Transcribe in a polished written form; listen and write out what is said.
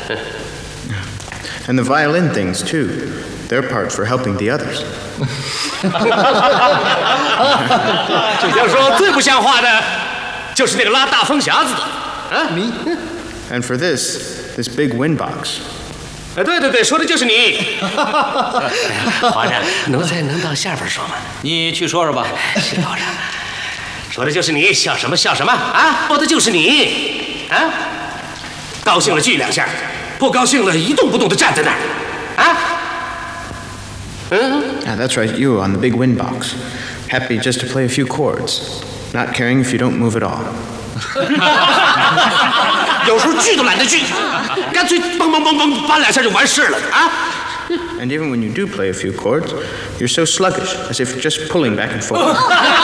And the violin things, too. Their part for helping the others. 这要说最不像话的，就是那个拉大风匣子的，啊，你。 And for this big wind box. 对，说的就是你。皇上，能到下边说吗？ 你去说说吧。 是皇上，说的就是你，笑什么啊？说的就是你，啊！高兴了锯2下，不高兴了一动不动地站在那儿，啊？ Ah, that's right, you on the big wind box. Happy just to play a few chords, not caring if you don't move at all. 有时候锯都懒得锯，干脆梆搬2下就完事了啊！ And even when you do play a few chords, you're so sluggish, as if just pulling back and forth.